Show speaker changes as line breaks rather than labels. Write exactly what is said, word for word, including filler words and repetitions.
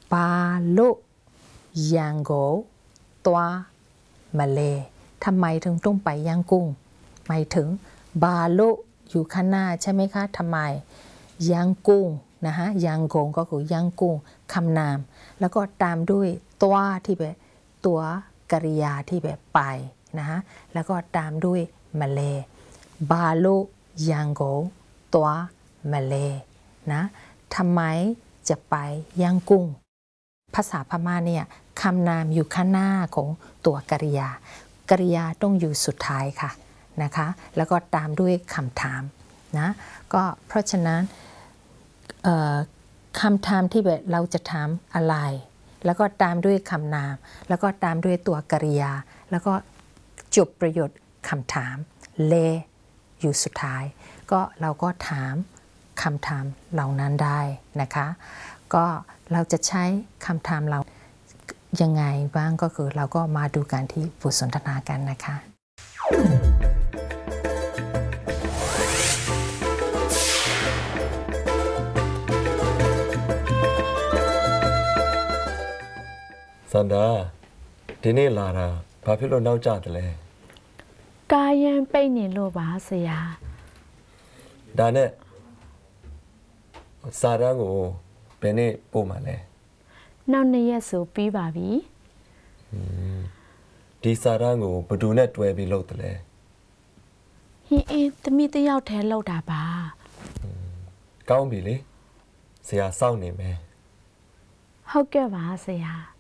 บาลุยังโกตัวมาเลทำไมถึงต้องไปย่างกุ้งหมายถึงบาลุอยู่ข้างหน้าใช่ไหมคะทำไมย่างกุ้งนะฮะย่างโกงก็คือย่างกุ้งคำนามแล้วก็ตามด้วยตัวที่แบบตัวกริยาที่แบบไปนะฮะแล้วก็ตามด้วยมาเลบาลุยังโกตัวมาเลนะทำไมจะไปย่างกุ้งภาษาพม่าเนี่ยคำนามอยู่ข้างหน้าของตัวกริยากริยาต้องอยู่สุดท้ายค่ะนะคะแล้วก็ตามด้วยคำถามนะก็เพราะฉะนั้นคำถามที่แบบเราจะถามอะไรแล้วก็ตามด้วยคำนามแล้วก็ตามด้วยตัวกริยาแล้วก็จบประโยชน์คำถามเลอยู่สุดท้ายก็เราก็ถามคำถามเหล่านั้นได้นะคะก็เราจะใช้คำถามเรายังไงบ้างก็คือเราก็มาดูกันที่บทสนทนากันนะคะ
สันดาဒီနေ့လာတာဘာဖြစ်လို့နောက်ကျတယ်လဲ
ကာယံပိတ်နေလို့ပါဆရာ
ဒါနဲ့စာတန်းကိုဘယ်နေ့ပို့မှာလဲ
နောက်နှစ်ရက်ဆိုပြီးပါပြီ
ဒီစာတန်းကိုဘယ်သူနဲ့တွဲပြီးလုပ်တယ်လဲ
ဟင်းအင်းသမီးတယောက်တည်းလုပ်တာပါ
ကောင်းပြီလေဆရာစောင့်နေမယ်
ဟုတ်ကဲ့ပါဆရာ